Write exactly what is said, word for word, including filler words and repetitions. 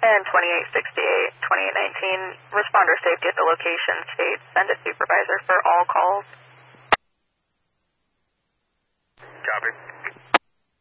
And twenty-eight sixty-eight, twenty-eight nineteen, responder safety at the location, state, send a supervisor for all calls. Copy.